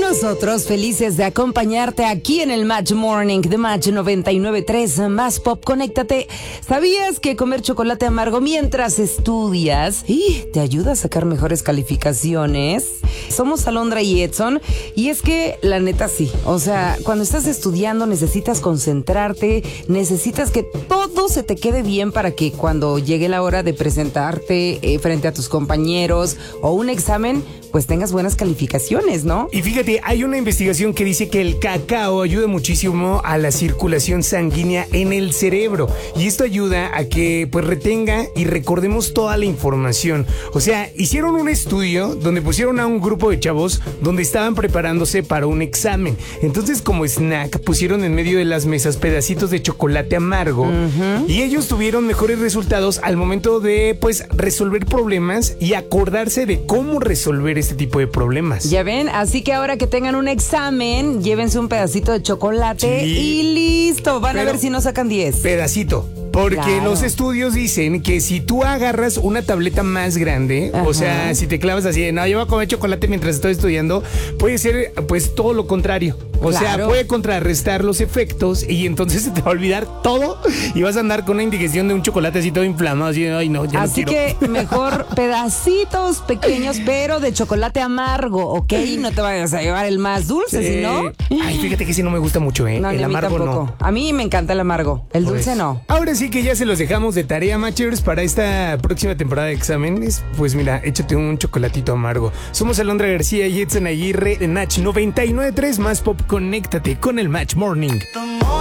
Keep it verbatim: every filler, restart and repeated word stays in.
nosotros felices de acompañarte aquí en el Match Morning de Match noventa y nueve punto tres Más Pop. Conéctate. ¿Sabías que comer chocolate amargo mientras estudias y te ayuda a sacar mejores calificaciones? Somos Alondra y Edson y es que la neta sí, o sea, cuando estás estudiando necesitas concentrarte, necesitas que todo se te quede bien para que cuando llegue la hora de presentarte eh, frente a tus compañeros o un examen, pues tengas buenas calificaciones, ¿no? Y fíjate, hay una investigación que dice que el cacao ayuda muchísimo a la circulación sanguínea en el cerebro y esto ayuda a que pues retenga y recordemos toda la información. O sea, hicieron un estudio donde pusieron a un grupo de chavos donde estaban preparándose para un examen. Entonces, como snack, pusieron en medio de las mesas pedacitos de chocolate amargo uh-huh. y ellos tuvieron mejores resultados al momento de pues resolver problemas y acordarse de cómo resolver este tipo de problemas. Ya ven, así que ahora que tengan un examen, llévense un pedacito de chocolate sí. y listo. Van Pero, a ver si no sacan diez. Pedacito. Porque claro. los estudios dicen que si tú agarras una tableta más grande, Ajá. o sea, si te clavas así de, no, yo voy a comer chocolate mientras estoy estudiando, puede ser pues todo lo contrario. O claro. sea, puede contrarrestar los efectos y entonces se te va a olvidar todo y vas a andar con una indigestión de un chocolate así todo inflamado, así de, ay no, ya así no quiero. Así que mejor pedacitos pequeños, pero de chocolate amargo, ¿ok? No te vayas a llevar el más dulce, sí. si no. Ay, fíjate que sí no me gusta mucho, ¿eh? No, el ni a mí amargo tampoco. no. A mí me encanta el amargo, el dulce pues, no. Ahora sí que ya se los dejamos de tarea, Matchers, para esta próxima temporada de exámenes. Pues mira, échate un chocolatito amargo. Somos Alondra García y Edson Aguirre de Match noventa y nueve punto tres Más Pop. Conéctate con el Match Morning.